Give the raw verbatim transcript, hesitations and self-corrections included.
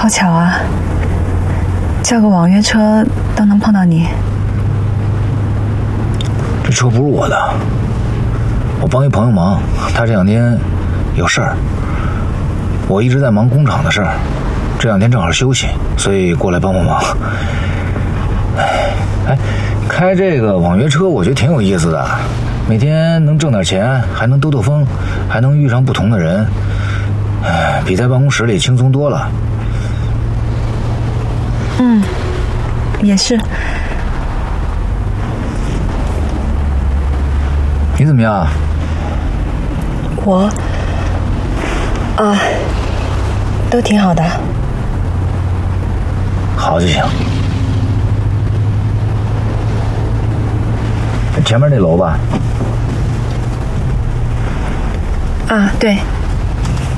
巧啊，叫个网约车都能碰到你。 这车不是我的，我帮一朋友忙，他这两天有事儿，我一直在忙工厂的事儿，这两天正好休息，所以过来帮帮忙。哎，开这个网约车我觉得挺有意思的，每天能挣点钱，还能兜兜风，还能遇上不同的人，哎，比在办公室里轻松多了。 嗯，也是。 你怎么样？ 我啊，都挺好的。 好就行。前面那楼吧？ 啊，对。